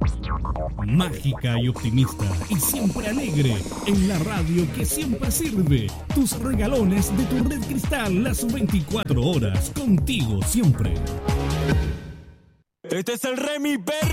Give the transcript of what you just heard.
Mágica y optimista y siempre alegre, en la radio que siempre sirve. Tus regalones de tu Red Cristal las 24 horas, contigo siempre. Este es el Remy Perro.